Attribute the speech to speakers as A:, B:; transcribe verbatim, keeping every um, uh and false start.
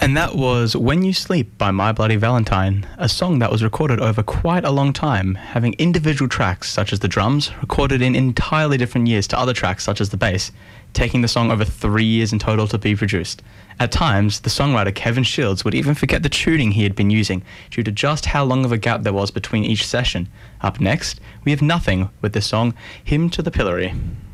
A: And that was When You Sleep by My Bloody Valentine, a song that was recorded over quite a long time, having individual tracks such as the drums recorded in entirely different years to other tracks such as the bass, taking the song over three years in total to be produced. At times, the songwriter Kevin Shields would even forget the tuning he had been using due to just how long of a gap there was between each session. Up next, we have Nothing with the song Hymn to the Pillory.